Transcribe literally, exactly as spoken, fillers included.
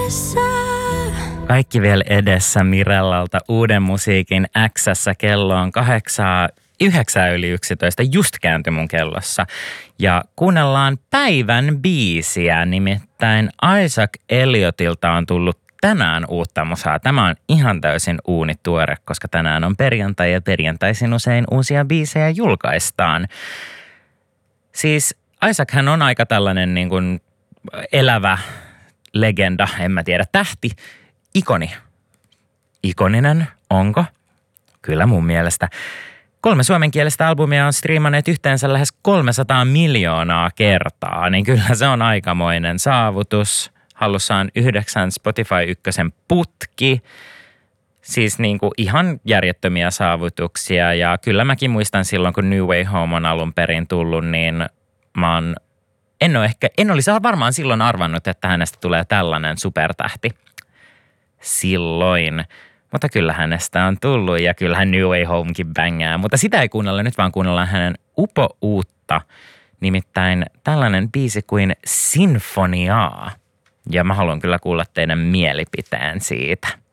edessä. Kaikki vielä edessä Mirellalta uuden musiikin X:ssä. Kello on kahdeksaa, yhdeksää yli yksitoista, just kääntyi mun kellossa. Ja kuunnellaan päivän biisiä, nimittäin Isaac Elliotilta on tullut tänään uutta musaa. Tämä on ihan täysin uunituore, koska tänään on perjantai ja perjantaisin usein uusia biisejä julkaistaan. Siis Isaac hän on aika tällainen niin kuin elävä legenda, en mä tiedä, tähti, ikoni. Ikoninen, onko? Kyllä mun mielestä. Kolme suomenkielistä albumia on striimanneet yhteensä lähes kolmesataa miljoonaa kertaa, niin kyllä se on aikamoinen saavutus. Hallussa on yhdeksän Spotify ykkösen putki. Siis niin kuin ihan järjettömiä saavutuksia ja kyllä mäkin muistan silloin, kun New Way Home on alun perin tullut, niin mä oon, en, ole ehkä, en olisi varmaan silloin arvannut, että hänestä tulee tällainen supertähti silloin. Mutta kyllä hänestä on tullut ja kyllähän New Way Homekin bängää, mutta sitä ei kuunnella nyt, vaan kuunnellaan hänen upo-uutta, nimittäin tällainen biisi kuin Sinfoniaa. Ja mä haluan kyllä kuulla teidän mielipiteen siitä.